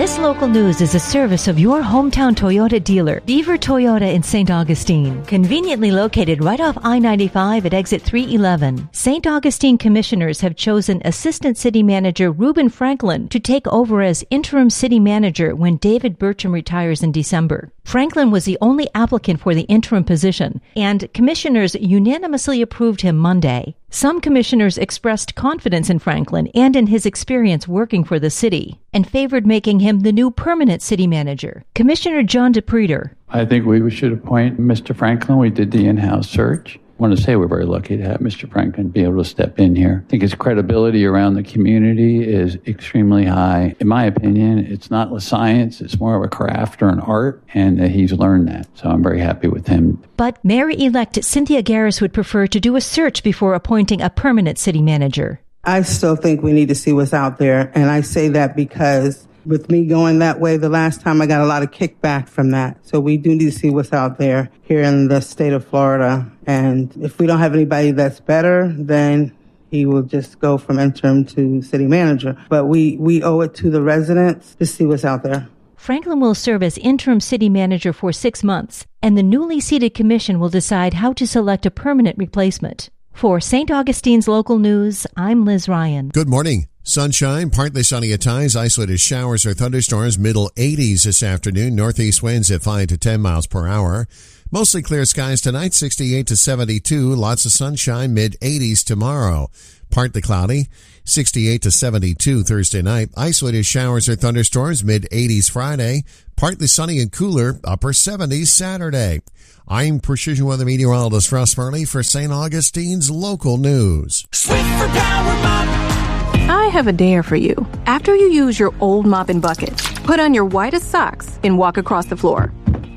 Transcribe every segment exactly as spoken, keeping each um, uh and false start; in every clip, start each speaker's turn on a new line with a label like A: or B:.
A: This local news is a service of your hometown Toyota dealer, Beaver Toyota in Saint Augustine. Conveniently located right off I ninety-five at exit three eleven. Saint Augustine commissioners have chosen Assistant City Manager Reuben Franklin to take over as interim city manager when David Burcham retires in December. Franklin was the only applicant for the interim position, and commissioners unanimously approved him Monday. Some commissioners expressed confidence in Franklin and in his experience working for the city, and favored making him the new permanent city manager. Commissioner John DePreter.
B: I think we should appoint Mister Franklin. We did the in-house search. I want to say we're very lucky to have Mister Franklin be able to step in here. I think his credibility around the community is extremely high. In my opinion, it's not a science, it's more of a craft or an art, and he's learned that. So I'm very happy with him.
A: But Mayor-elect Cynthia Garris would prefer to do a search before appointing a permanent city manager.
C: I still think we need to see what's out there, and I say that because with me going that way the last time, I got a lot of kickback from that. So we do need to see what's out there here in the state of Florida. And if we don't have anybody that's better, then he will just go from interim to city manager. But we, we owe it to the residents to see what's out there.
A: Franklin will serve as interim city manager for six months, and the newly seated commission will decide how to select a permanent replacement. For Saint Augustine's Local News, I'm Liz Ryan.
D: Good morning. Sunshine, partly sunny at times, isolated showers or thunderstorms, middle eighties this afternoon, northeast winds at five to ten miles per hour. Mostly clear skies tonight, sixty-eight to seventy-two, lots of sunshine, mid eighties tomorrow. Partly cloudy, sixty-eight to seventy-two Thursday night, isolated showers or thunderstorms, mid eighties Friday, partly sunny and cooler, upper seventies Saturday. I'm Precision Weather Meteorologist Russ Fernley for Saint Augustine's Local News.
E: Swiffer Power Mop.
F: I have a dare for you. After you use your old mop and bucket, put on your whitest socks and walk across the floor.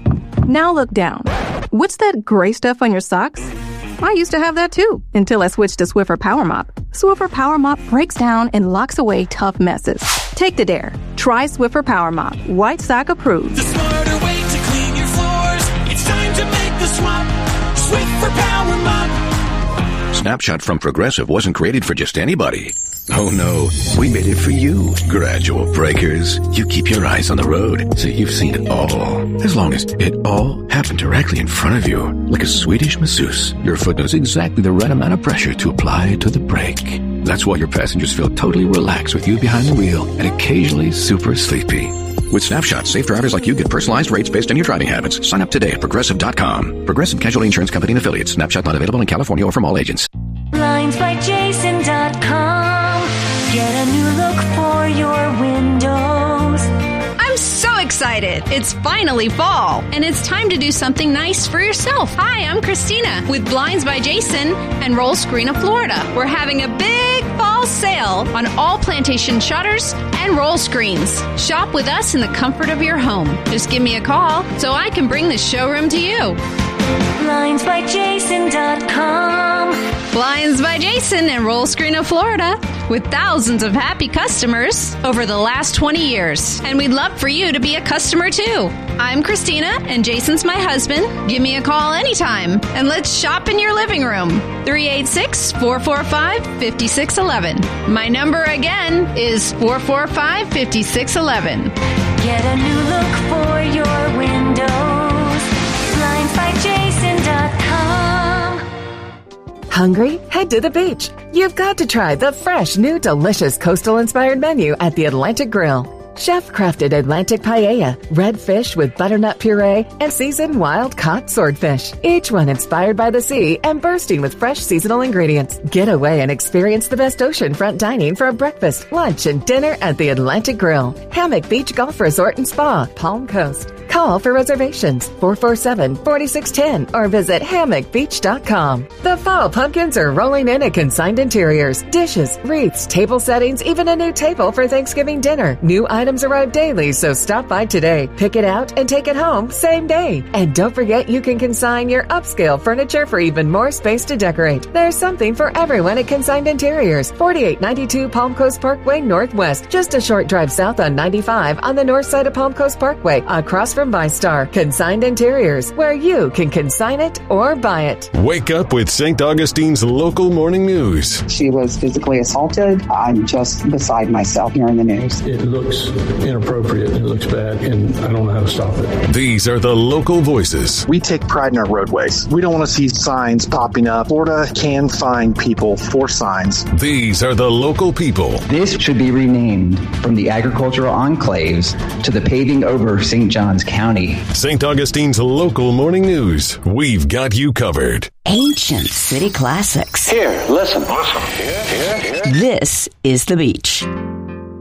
F: Now look down. What's that gray stuff on your socks? I used to have that too, until I switched to Swiffer Power Mop. Swiffer Power Mop breaks down and locks away tough messes. Take the dare. Try Swiffer Power Mop. White sock approved.
E: The smarter way to clean your floors. It's time to make the swap. Swiffer Power Mop.
G: Snapshot from Progressive wasn't created for just anybody. Oh no, we made it for you. Gradual breakers. You keep your eyes on the road, so you've seen it all. As long as it all happened directly in front of you, like a Swedish masseuse, your foot knows exactly the right amount of pressure to apply to the brake. That's why your passengers feel totally relaxed with you behind the wheel and occasionally super sleepy. With Snapshot, safe drivers like you get personalized rates based on your driving habits. Sign up today at Progressive dot com. Progressive Casualty Insurance Company and Affiliates. Snapshot not available in California or from all agents.
H: Blinds by Jason dot com. Get a new look for your windows.
I: I'm so excited. It's finally fall, and it's time to do something nice for yourself. Hi, I'm Christina with Blinds by Jason and Roll Screen of Florida. We're having a big fall sale on all plantation shutters and roll screens. Shop with us in the comfort of your home. Just give me a call so I can bring the showroom to you.
H: Blinds by Jason dot com.
I: Blinds by Jason and Roll Screen of Florida, with thousands of happy customers over the last twenty years. And we'd love for you to be a customer too. I'm Christina, and Jason's my husband. Give me a call anytime, and let's shop in your living room. three eight six, four four five, five six one one. My number again is four four five, five six one one.
H: Get a new look for your windows. Blinds by Jason dot com.
J: Hungry? Head to the beach. You've got to try the fresh, new, delicious coastal-inspired menu at the Atlantic Grill. Chef-crafted Atlantic paella, red fish with butternut puree, and seasoned wild-caught swordfish. Each one inspired by the sea and bursting with fresh seasonal ingredients. Get away and experience the best oceanfront dining for a breakfast, lunch, and dinner at the Atlantic Grill. Hammock Beach Golf Resort and Spa, Palm Coast. Call for reservations, four four seven, four six one zero, or visit hammock beach dot com. The fall pumpkins are rolling in at Consigned Interiors. Dishes, wreaths, table settings, even a new table for Thanksgiving dinner. New items arrive daily, so stop by today. Pick it out and take it home same day. And don't forget you can consign your upscale furniture for even more space to decorate. There's something for everyone at Consigned Interiors, forty-eight ninety-two Palm Coast Parkway Northwest, just a short drive south on ninety-five on the north side of Palm Coast Parkway, across from ViStar. Consigned Interiors, where you can consign it or buy it.
K: Wake up with Saint Augustine's local morning news.
L: She was physically assaulted. I'm just beside myself hearing the news.
M: It looks
L: inappropriate and it looks bad, and I don't know how to stop it.
K: These are the local voices.
M: We take pride in our roadways. We don't want to see signs popping up. Florida can fine people for signs.
K: These are the local people.
N: This should be renamed from the agricultural enclaves to the paving over Saint Johns County.
K: Saint Augustine's local morning news. We've got you covered.
O: Ancient city classics.
P: Here, listen. Listen. Here, here, here.
O: This is The Beach.